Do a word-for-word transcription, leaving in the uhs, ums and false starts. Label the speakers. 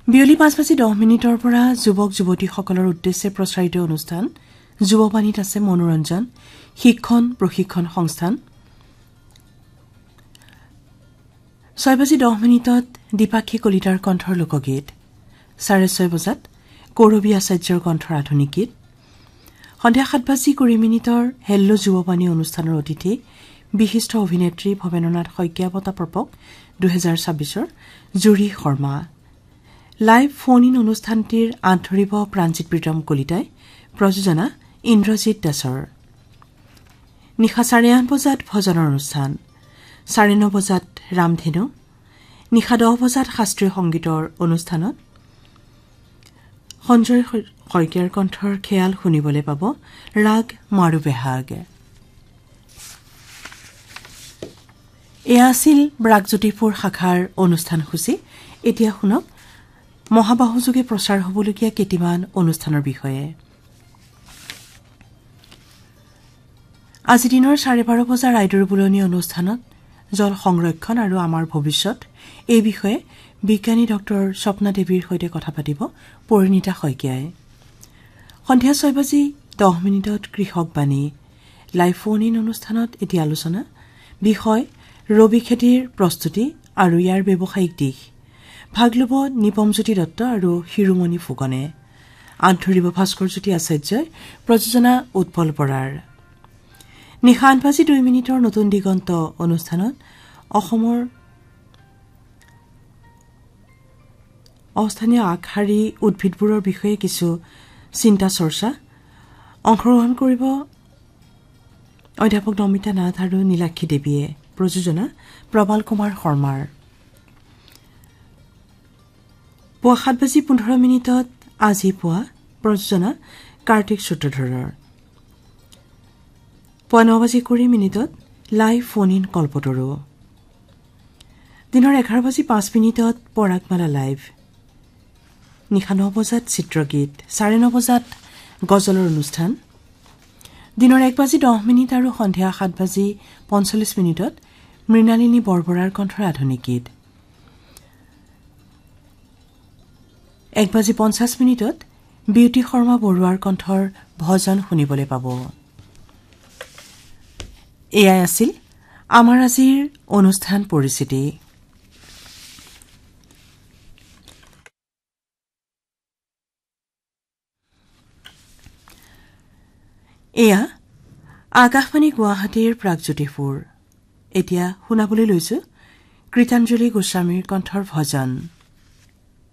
Speaker 1: বিয়লি পাঁচ বাজি দহ মিনিটৰ পৰা যুৱক যুৱতীসকলৰ উদ্দেশ্যে প্ৰচাৰিত অনুষ্ঠান যুৱবাণীত আছে মনোৰঞ্জন শিক্ষণ প্ৰশিক্ষণ সংস্থান। ছয় বাজি দহ মিনিটত দ্বিপাক্ষী কলিতাৰ কণ্ঠৰ লোকগীত, চাৰে ছয় বজাত কৌৰৱী আচাৰ্যৰ কণ্ঠৰ আধুনিক গীত। সন্ধিয়া সাত বাজি কুৰি মিনিটৰ হেল্ল' যুৱবাণী অনুষ্ঠানৰ অতিথি বিশিষ্ট অভিনেত্ৰী ভৱেন্দ্ৰনাথ শইকীয়া বঁটা প্ৰাপক দুহেজাৰ ছাব্বিছৰ জুৰি শৰ্মা। লাইভ ফোন ইন অনুষ্ঠানটিৰ আঁত ধৰিব প্ৰাণজিৎ প্ৰীতম কলিতাই, প্ৰযোজনা ইন্দ্ৰজিৎ দাসৰ। নিশা চাৰে আঠ বজাত ভজনৰ অনুষ্ঠান, চাৰে ন বজাত ৰামধেনু। নিশা দহ বজাত শাস্ত্ৰীয় সংগীতৰ অনুষ্ঠানত সঞ্জয় শইকীয়াৰ কণ্ঠৰ খেয়াল শুনিবলৈ পাব, ৰাগ মাৰু বেহাগ। এয়া আছিল ব্ৰাগজ্যোতিপুৰ শাখাৰ অনুষ্ঠানসূচী। এতিয়া শুনক মহাবাহুযোগে প্ৰচাৰ হবলগীয়া কেইটিমান অনুষ্ঠানৰ বিষয়ে। আজি দিনৰ চাৰে বাৰ বজাৰ আইদৰ বুলনি অনুষ্ঠানত জল সংৰক্ষণ আৰু আমাৰ ভৱিষ্যত এই বিষয়ে বিজ্ঞানী ডক্টৰ স্বপ্না দেৱীৰ সৈতে কথা পাতিব পৰিণীতা শইকীয়াই। সন্ধিয়া ছয় বাজি দহ মিনিটত কৃষক বাণী লাইভ ফোন ইন অনুষ্ঠানত এতিয়া আলোচনা বিষয় ৰবি খেতিৰ প্ৰস্তুতি আৰু ইয়াৰ ব্যৱসায়িক দিশ। ভাগ লব নিপমজ্যোতি দত্ত আৰু শিৰোমণি ফুকনে। আঁত ধৰিব ভাস্কৰজ্যোতি আচাৰ্যই, প্ৰযোজনা উৎপল বৰাৰ। নিশা আঠ বাজি দুই মিনিটৰ নতুন দিগন্ত অনুষ্ঠানত অসমৰ অস্থানীয় আগশাৰী উদ্ভিদবোৰৰ বিষয়ে কিছু চিন্তা চৰ্চা। অংশগ্ৰহণ কৰিব অধ্যাপক নমিতা নাথ আৰু নীলাক্ষী দেৱীয়ে। প্ৰযোজনা প্ৰবাল কুমাৰ শৰ্মাৰ। পুৱা সাত বাজি পোন্ধৰ মিনিটত আজি পুৱা, প্ৰযোজনা কাৰ্তিক সূত্ৰধৰৰ। পুৱা ন বাজি কুৰি মিনিটত লাইভ ফোন ইন কল্পতৰু। দিনৰ এঘাৰ বাজি পাঁচ মিনিটত পৰাগমালা লাইভ। নিশা ন বজাত চিত্ৰগীত, চাৰে ন বজাত গজলৰ অনুষ্ঠান। দিনৰ এক বাজি দহ মিনিট আৰু সন্ধিয়া সাত বাজি পঞ্চল্লিছ মিনিটত মৃণালিনী বৰবৰাৰ কণ্ঠৰ আধুনিক গীত। এক বাজি পঞ্চাছ মিনিটত বিউতি শৰ্মা বৰুৱাৰ কণ্ঠৰ ভজন শুনিবলৈ পাব। এয়াই আছিল আমাৰ আজিৰ অনুষ্ঠান পৰিচিতি। এয়া আকাশবাণী গুৱাহাটীৰ প্ৰাগজ্যোতিপুৰ। এতিয়া শুনাবলৈ লৈছো কৃতাঞ্জলি গোস্বামীৰ কণ্ঠৰ ভজন।